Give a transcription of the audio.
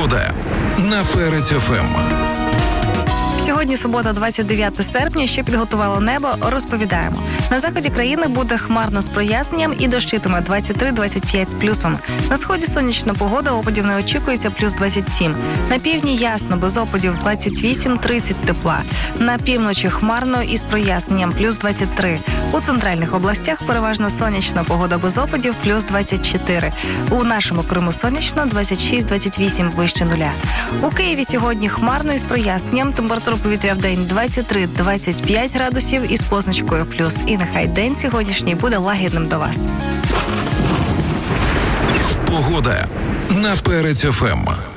Погода на Перець ФМ. Сьогодні субота, 29 серпня. Що підготувало небо, розповідаємо. На заході країни буде хмарно з проясненням і дощитиме 23-25 з плюсом. На сході сонячна погода, опадів не очікується, плюс 27. На півдні ясно, без опадів 28-30 тепла. На півночі хмарно і з проясненням, плюс 23. У центральних областях переважно сонячна погода без опадів, плюс 24. У нашому Криму сонячно, 26-28 вище нуля. У Києві сьогодні хмарно і з проясненням, температура повітря в день 23-25 градусів із позначкою плюс. І нехай день сьогоднішній буде лагідним до вас. Погода на Перець ФМ.